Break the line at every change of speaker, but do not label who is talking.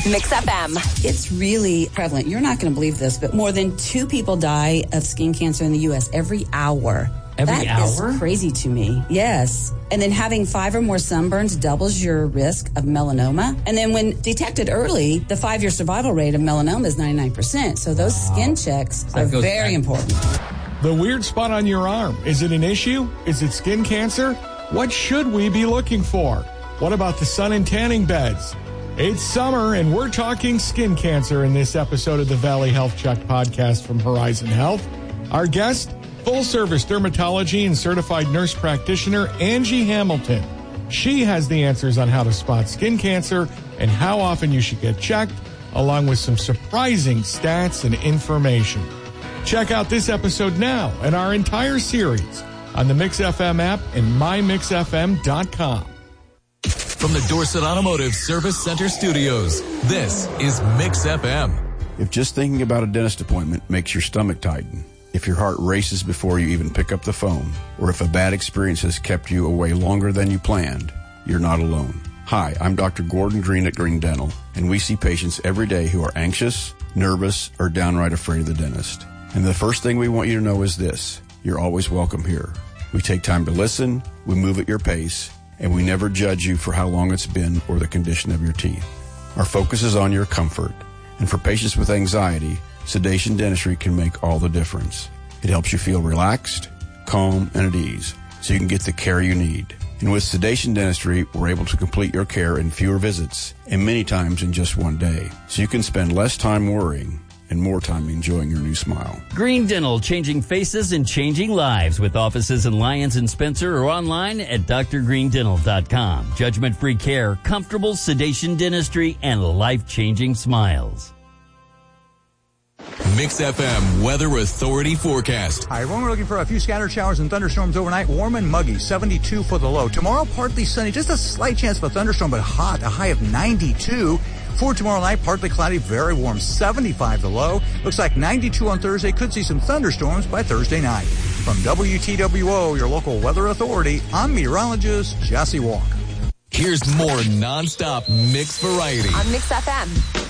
Mix FM.
It's really prevalent. You're not going to believe this, but more than 2 people die of skin cancer in the U.S. every hour.
Every hour?
That is crazy to me. Yes. And then having 5 or more sunburns doubles your risk of melanoma. And then when detected early, the 5-year survival rate of melanoma is 99%. So those skin checks are very important.
The weird spot on your arm. Is it an issue? Is it skin cancer? What should we be looking for? What about the sun and tanning beds? It's summer, and we're talking skin cancer in this episode of the Valley Health Check podcast from Horizon Health. Our guest, full-service dermatology and certified nurse practitioner Angie Hamilton. She has the answers on how to spot skin cancer and how often you should get checked, along with some surprising stats and information. Check out this episode now and our entire series on the Mix FM app and mymixfm.com.
From the Dorset Automotive Service Center Studios, this is Mix FM.
If just thinking about a dentist appointment makes your stomach tighten, if your heart races before you even pick up the phone, or if a bad experience has kept you away longer than you planned, you're not alone. Hi, I'm Dr. Gordon Green at Green Dental, and we see patients every day who are anxious, nervous, or downright afraid of the dentist. And the first thing we want you to know is this: you're always welcome here. We take time to listen, we move at your pace, and we never judge you for how long it's been or the condition of your teeth. Our focus is on your comfort. And for patients with anxiety, sedation dentistry can make all the difference. It helps you feel relaxed, calm, and at ease, so you can get the care you need. And with sedation dentistry, we're able to complete your care in fewer visits, and many times in just one day, so you can spend less time worrying and more time enjoying your new smile.
Green Dental, changing faces and changing lives, with offices in Lyons and Spencer, or online at drgreendental.com. Judgment-free care, comfortable sedation dentistry, and life-changing smiles.
Mix FM Weather Authority forecast.
Hi, everyone. We're looking for a few scattered showers and thunderstorms overnight. Warm and muggy, 72 for the low. Tomorrow, partly sunny, just a slight chance of a thunderstorm, but hot, a high of 92. For tomorrow night, partly cloudy, very warm, 75 the low. Looks like 92 on Thursday. Could see some thunderstorms by Thursday night. From WTWO, your local weather authority, I'm meteorologist Jesse Walker.
Here's more nonstop mix variety
On Mix FM.